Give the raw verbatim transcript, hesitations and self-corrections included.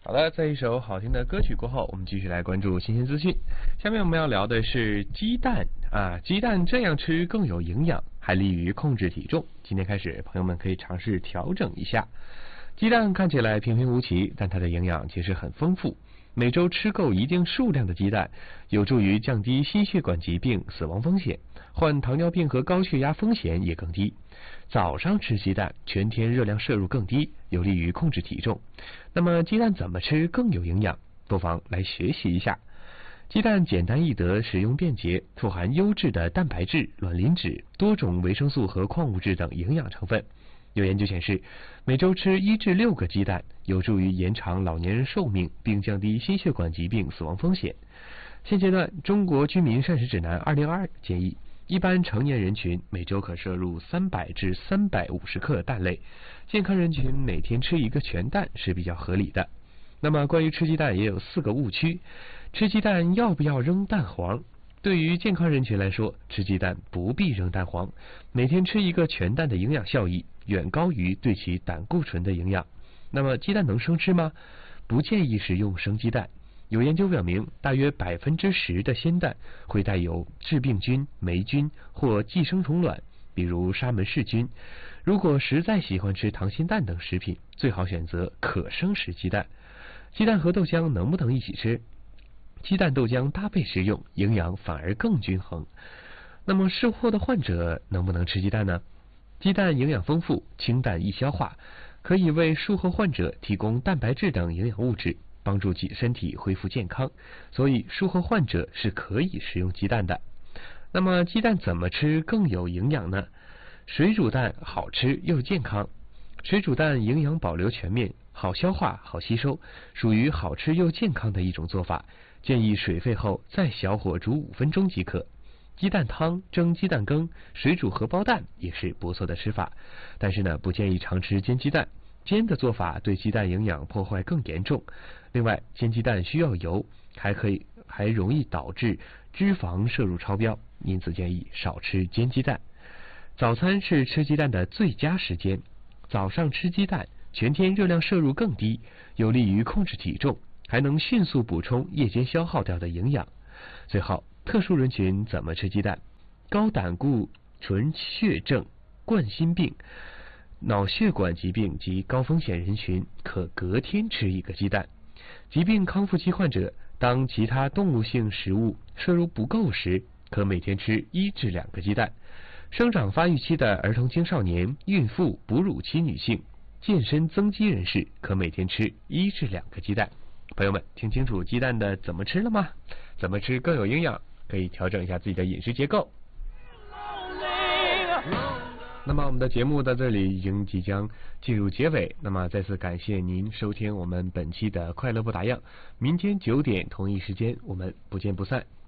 好的，在一首好听的歌曲过后，我们继续来关注新鲜资讯。下面我们要聊的是鸡蛋啊，鸡蛋这样吃更有营养，还利于控制体重。今天开始，朋友们可以尝试调整一下。鸡蛋看起来平平无奇，但它的营养其实很丰富。每周吃够一定数量的鸡蛋，有助于降低心血管疾病死亡风险，患糖尿病和高血压风险也更低。早上吃鸡蛋，全天热量摄入更低，有利于控制体重。那么鸡蛋怎么吃更有营养？不妨来学习一下。鸡蛋简单易得，使用便捷，富含优质的蛋白质、卵磷脂、多种维生素和矿物质等营养成分。有研究显示，每周吃一至六个鸡蛋，有助于延长老年人寿命，并降低心血管疾病死亡风险。现阶段，中国居民膳食指南二零二二建议，一般成年人群每周可摄入三百至三百五十克蛋类，健康人群每天吃一个全蛋是比较合理的。那么关于吃鸡蛋也有四个误区。吃鸡蛋要不要扔蛋黄？对于健康人群来说，吃鸡蛋不必扔蛋黄，每天吃一个全蛋的营养效益远高于对其胆固醇的营养。那么鸡蛋能生吃吗？不建议食用生鸡蛋。有研究表明，大约百分之十的鲜蛋会带有致病菌、霉菌或寄生虫卵，比如沙门氏菌。如果实在喜欢吃溏心蛋等食品，最好选择可生食鸡蛋。鸡蛋和豆浆能不能一起吃？鸡蛋豆浆搭配食用，营养反而更均衡。那么术后的患者能不能吃鸡蛋呢？鸡蛋营养丰富，清淡易消化，可以为术后患者提供蛋白质等营养物质，帮助其身体恢复健康，所以术后患者是可以食用鸡蛋的。那么鸡蛋怎么吃更有营养呢？水煮蛋好吃又健康。水煮蛋营养保留全面，好消化好吸收，属于好吃又健康的一种做法，建议水沸后再小火煮五分钟即可。鸡蛋汤、蒸鸡蛋羹、水煮荷包蛋也是不错的吃法，但是呢，不建议常吃煎鸡蛋，煎的做法对鸡蛋营养破坏更严重。另外，煎鸡蛋需要油，还可以还容易导致脂肪摄入超标，因此建议少吃煎鸡蛋。早餐是吃鸡蛋的最佳时间，早上吃鸡蛋，全天热量摄入更低，有利于控制体重，还能迅速补充夜间消耗掉的营养。最后，特殊人群怎么吃鸡蛋？高胆固醇血症、冠心病、脑血管疾病及高风险人群可隔天吃一个鸡蛋。疾病康复期患者，当其他动物性食物摄入不够时，可每天吃一至两个鸡蛋。生长发育期的儿童青少年、孕妇、哺乳期女性、健身增肌人士可每天吃一至两个鸡蛋。朋友们，听清楚鸡蛋的怎么吃了吗？怎么吃更有营养？可以调整一下自己的饮食结构。那么我们的节目到这里已经即将进入结尾，那么再次感谢您收听我们本期的快乐不打烊，明天九点同一时间我们不见不散。